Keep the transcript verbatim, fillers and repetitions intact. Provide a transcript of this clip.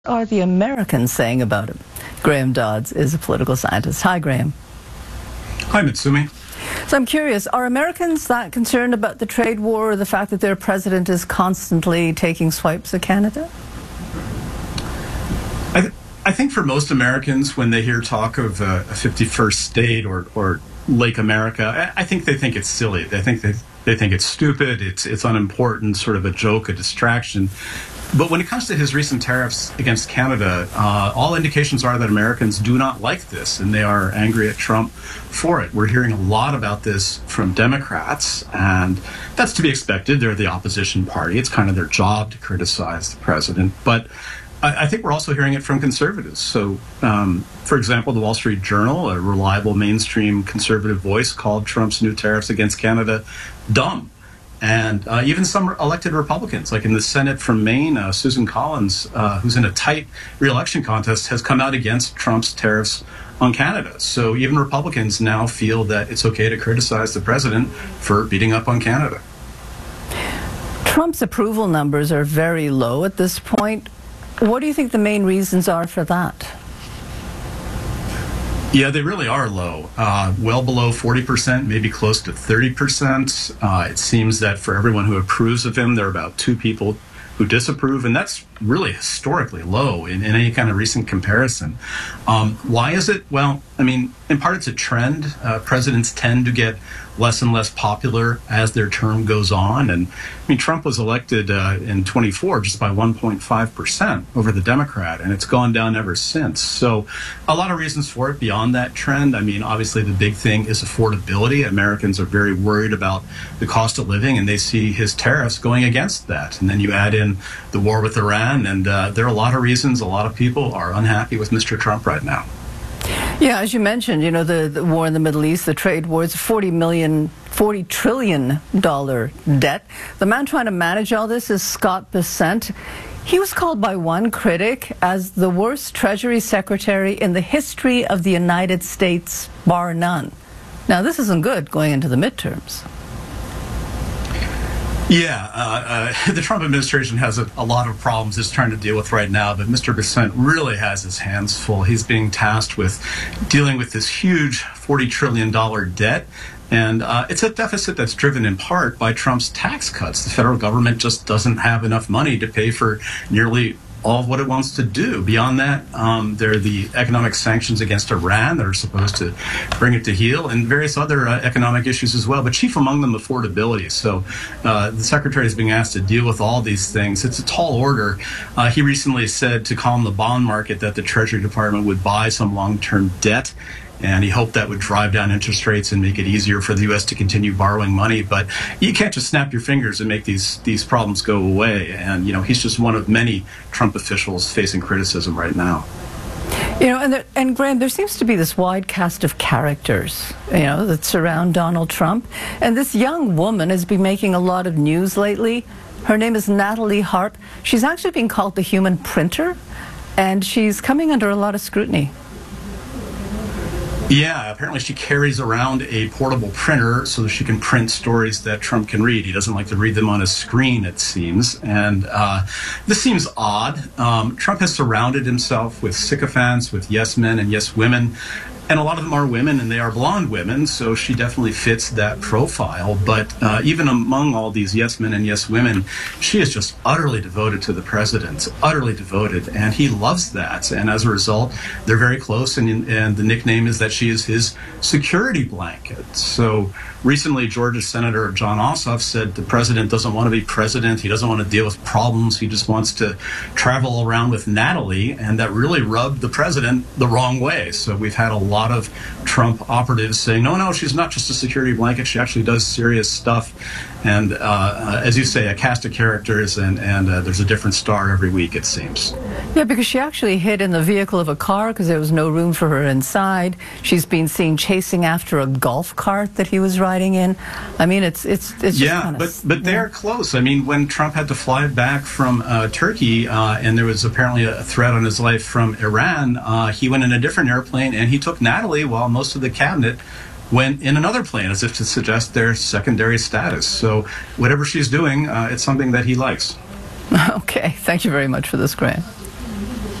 Are the Americans saying about him? Graham Dodds is a political scientist. Hi, Graham. Hi, Mitsumi. So I'm curious, are Americans that concerned about the trade war or the fact that their president is constantly taking swipes at Canada? I, th I think for most Americans, when they hear talk of uh, a fifty-first state or, or Lake America, I, I think they think it's silly. They think they, they think it's stupid, it's, it's unimportant, sort of a joke, a distraction. But when it comes to his recent tariffs against Canada, uh, all indications are that Americans do not like this, and they are angry at Trump for it. We're hearing a lot about this from Democrats, and that's to be expected. They're the opposition party. It's kind of their job to criticize the president. But I, I think we're also hearing it from conservatives. So, um, for example, the Wall Street Journal, a reliable mainstream conservative voice, called Trump's new tariffs against Canada dumb. And uh, even some elected Republicans, like in the Senate from Maine, uh, Susan Collins, uh, who's in a tight re-election contest, has come out against Trump's tariffs on Canada. So even Republicans now feel that it's okay to criticize the president for beating up on Canada. Trump's approval numbers are very low at this point. What do you think the main reasons are for that? Yeah, they really are low, uh, well below forty percent, maybe close to thirty percent. Uh, it seems that for everyone who approves of him, there are about two people who disapprove, and that's really historically low in, in any kind of recent comparison. Um, why is it? Well, I mean, in part it's a trend. Uh, presidents tend to get less and less popular as their term goes on. And I mean, Trump was elected uh, in twenty-four just by one point five percent over the Democrat, and it's gone down ever since. So a lot of reasons for it beyond that trend. I mean, obviously the big thing is affordability. Americans are very worried about the cost of living, and they see his tariffs going against that. And then you add in the war with Iran, and uh, there are a lot of reasons a lot of people are unhappy with Mister Trump right now. Yeah, as you mentioned, you know, the, the war in the Middle East, the trade war, it's forty million, forty trillion dollar debt. The man trying to manage all this is Scott Bessent. He was called by one critic as the worst Treasury Secretary in the history of the United States, bar none. Now, this isn't good going into the midterms. Yeah, uh, uh, the Trump administration has a, a lot of problems it's trying to deal with right now, but Mister Bessent really has his hands full. He's being tasked with dealing with this huge forty trillion dollar debt, and uh, it's a deficit that's driven in part by Trump's tax cuts. The federal government just doesn't have enough money to pay for nearly all of what it wants to do. Beyond that, um, there are the economic sanctions against Iran that are supposed to bring it to heel, and various other uh, economic issues as well, but chief among them, affordability. So uh, the secretary is being asked to deal with all these things. It's a tall order. Uh, he recently said to calm the bond market that the Treasury Department would buy some long-term debt, and he hoped that would drive down interest rates and make it easier for the U S to continue borrowing money. But you can't just snap your fingers and make these these problems go away. And, you know, he's just one of many Trump officials facing criticism right now. You know, and, there, and Graham, there seems to be this wide cast of characters, you know, that surround Donald Trump. And this young woman has been making a lot of news lately. Her name is Natalie Harp. She's actually being called the human printer, and she's coming under a lot of scrutiny. Yeah, apparently she carries around a portable printer so that she can print stories that Trump can read. He doesn't like to read them on a screen, it seems. And uh, this seems odd. Um, Trump has surrounded himself with sycophants, with yes men and yes women. And a lot of them are women, and they are blonde women, so she definitely fits that profile. But uh, even among all these yes men and yes women, she is just utterly devoted to the president, utterly devoted, and he loves that. And as a result, they're very close, and, and the nickname is that she is his security blanket. So recently, Georgia Senator Jon Ossoff said the president doesn't want to be president. He doesn't want to deal with problems. He just wants to travel around with Natalie, and that really rubbed the president the wrong way. So we've had a lot of Trump operatives saying, no, no, she's not just a security blanket. She actually does serious stuff. And uh, as you say, a cast of characters, and, and uh, there's a different star every week, it seems. Yeah, because she actually hid in the vehicle of a car because there was no room for her inside. She's been seen chasing after a golf cart that he was riding in. I mean, it's it's it's just yeah, kind of, but but they're yeah. close. I mean, when Trump had to fly back from uh, Turkey, uh, and there was apparently a threat on his life from Iran, uh, he went in a different airplane, and he took Natalie while most of the cabinet went in another plane, as if to suggest their secondary status. So whatever she's doing, uh, it's something that he likes. Okay, thank you very much for this, Graham.